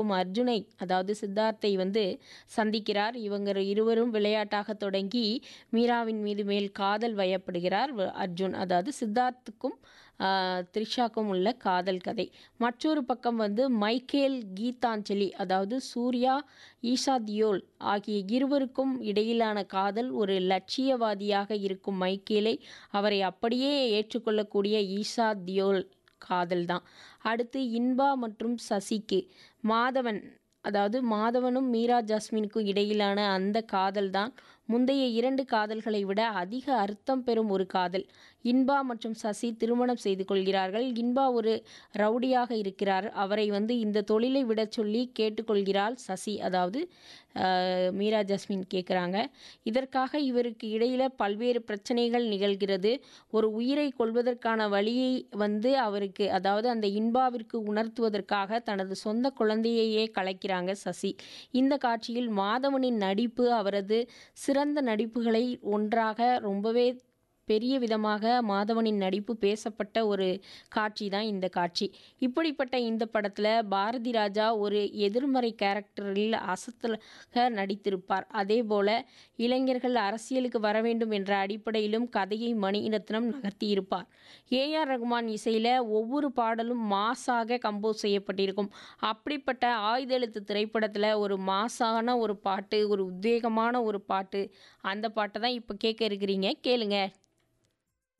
இருக்கும் அர்ஜுனை, அதாவது சித்தார்த்தை வந்து சந்திக்கிறார். இவங்க இருவரும் விளையாட்டாக தொடங்கி மீராவின் மேல் காதல் வயப்படுகிறார் அர்ஜுன். அதாவது சித்தார்த்துக்கும் த்ரிஷாக்கும் உள்ள காதல் கதை. மற்றொரு பக்கம் வந்து மைக்கேல் கீதாஞ்சலி, அதாவது சூர்யா ஈஷா தியோல் ஆகிய இருவருக்கும் இடையிலான காதல். ஒரு லட்சியவாதியாக இருக்கும் மைக்கேலை அவரை அப்படியே ஏற்றுக்கொள்ளக்கூடிய ஈஷா தியோல் காதல் தான். அடுத்து இன்பா மற்றும் சசிக்கு மாதவன், அதாவது மாதவனும் மீரா ஜாஸ்மினுக்கும் இடையிலான அந்த காதல் தான் முந்தைய 2 காதல்களை விட அதிக அர்த்தம் பெறும் ஒரு காதல். இன்பா மற்றும் சசி திருமணம் செய்து கொள்கிறார்கள். இன்பா ஒரு ரவுடியாக இருக்கிறார். அவரை வந்து இந்த தொழிலை விட சொல்லி கேட்டுக்கொள்கிறாள் சசி, அதாவது மீரா ஜாஸ்மின் கேட்குறாங்க. இதற்காக இவருக்கு இடையில பல்வேறு பிரச்சனைகள் நிகழ்கிறது. ஒரு உயிரை கொள்வதற்கான வழியை வந்து அவருக்கு, அதாவது அந்த இன்பாவிற்கு உணர்த்துவதற்காக தனது சொந்த குழந்தையையே கலைக்கிறாங்க சசி. இந்த காட்சியில் மாதவனின் நடிப்பு, அவரது சிறந்த நடிப்புகளை ஒன்றாக ரொம்பவே பெரிய விதமாக மாதவனின் நடிப்பு பேசப்பட்ட ஒரு காட்சி தான் இந்த காட்சி. இப்படிப்பட்ட இந்த படத்தில் பாரதி ராஜா ஒரு எதிர்மறை கேரக்டரில் அசத்தலாக நடித்திருப்பார். அதே போல இளைஞர்கள் அரசியலுக்கு வர வேண்டும் என்ற அடிப்படையிலும் கதையை மணிரத்னம் நகர்த்தியிருப்பார். ஏஆர் ரகுமான் இசையில் ஒவ்வொரு பாடலும் மாஸாக கம்போஸ் செய்யப்பட்டிருக்கும். அப்படிப்பட்ட ஆயுதெழுத்து திரைப்படத்தில் ஒரு மாஸான ஒரு பாட்டு, ஒரு உத்வேகமான ஒரு பாட்டு, அந்த பாட்டை தான் இப்போ கேட்க இருக்கிறீங்க. கேளுங்க.